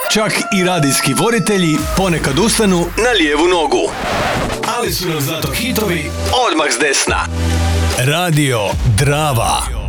Čak i radijski voditelji ponekad ustanu na lijevu nogu. Ali su nam zato hitovi odmah s desna. Radio Drava.